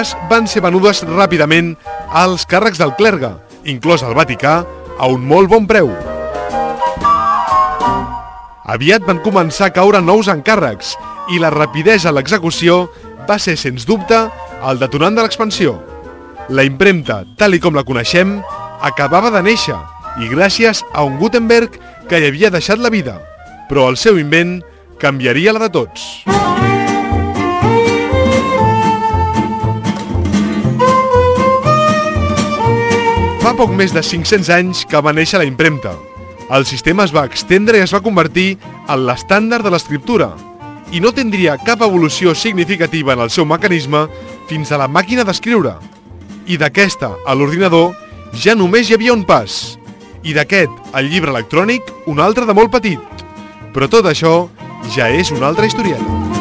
impreses van ser venudes ràpidament als càrrecs del clergue, inclòs el Vaticà, a un molt bon preu. Aviat van començar a caure nous encàrrecs i la rapidesa a l'execució va ser, sens dubte, el detonant de l'expansió. La impremta, tal i com la coneixem, acabava de néixer i gràcies a un Gutenberg que hi havia deixat la vida, però el seu invent canviaria la de tots. Fa poc més de 500 anys que va néixer la impremta. El sistema es va extendre i es va convertir en l'estàndard de l'escriptura i no tindria cap evolució significativa en el seu mecanisme fins a la màquina d'escriure. I d'aquesta a l'ordinador ja només hi havia un pas, i d'aquest al llibre electrònic un altre de molt petit. Però tot això ja és una altra historieta.